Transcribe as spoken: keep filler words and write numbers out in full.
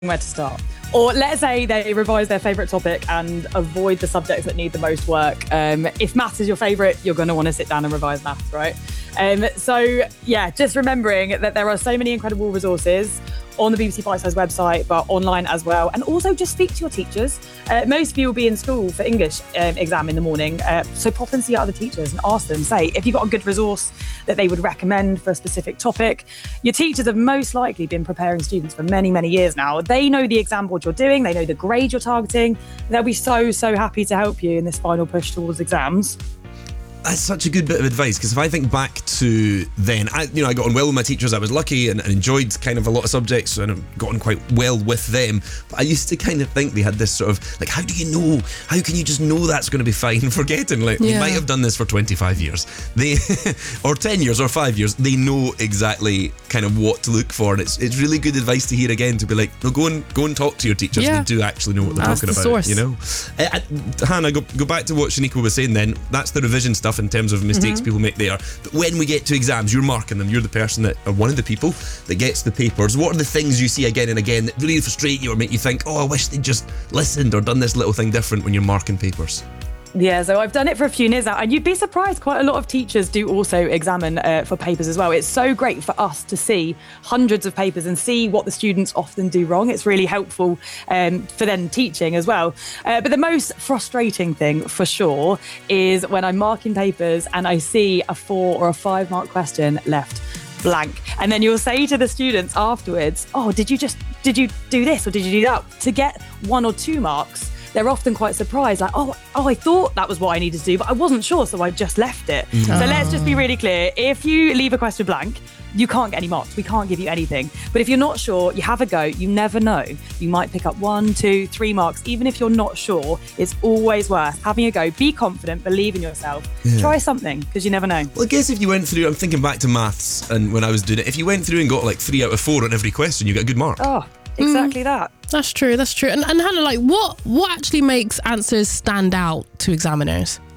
where to start. Or let's say they revise their favourite topic and avoid the subjects that need the most work. Um, if maths is your favourite, you're going to want to sit down and revise maths, right? Um, so, yeah, just remembering that there are so many incredible resources on the B B C Bitesize website, but online as well. And also just speak to your teachers. Uh, most of you will be in school for English um, exam in the morning. Uh, so pop and see other teachers and ask them, say, if you've got a good resource that they would recommend for a specific topic. Your teachers have most likely been preparing students for many, many years now. They know the exam board you're doing. They know the grade you're targeting. They'll be so, so happy to help you in this final push towards exams. That's such a good bit of advice, because if I think back to then, I, you know, I got on well with my teachers. I was lucky and, and enjoyed kind of a lot of subjects and I've got on quite well with them. But I used to kind of think they had this sort of, like, how do you know? How can you just know that's going to be fine? Forgetting, like, yeah. They might have done this for twenty-five years. They, or ten years or five years. They know exactly kind of what to look for. And it's it's really good advice to hear again, to be like, no, go and, go and talk to your teachers. Yeah. They do actually know what they're That's talking the about. Source. You know? Uh, uh, Hannah, go, go back to what Shaniqua was saying then. That's the revision stuff in terms of mistakes mm-hmm. people make there. But when we get to exams, you're marking them. You're the person that, or one of the people that gets the papers. What are the things you see again and again that really frustrate you or make you think, oh, I wish they'd just listened or done this little thing different when you're marking papers? Yeah, so I've done it for a few years now, and you'd be surprised, quite a lot of teachers do also examine uh, for papers as well. It's so great for us to see hundreds of papers and see what the students often do wrong. It's really helpful um, for them teaching as well. Uh, but the most frustrating thing, for sure, is when I'm marking papers and I see a four or a five mark question left blank. And then you'll say to the students afterwards, oh, did you just, did you do this or did you do that? To get one or two marks, they're often quite surprised, like, oh, oh, I thought that was what I needed to do, but I wasn't sure, so I just left it. Mm. So let's just be really clear. If you leave a question blank, you can't get any marks. We can't give you anything. But if you're not sure, you have a go. You never know. You might pick up one, two, three marks. Even if you're not sure, it's always worth having a go. Be confident, believe in yourself. Yeah. Try something, because you never know. Well, I guess if you went through, I'm thinking back to maths and when I was doing it, if you went through and got like three out of four on every question, you get a good mark. Oh, exactly mm. that. That's true, that's true. And, and Hannah, like, what what actually makes answers stand out to examiners?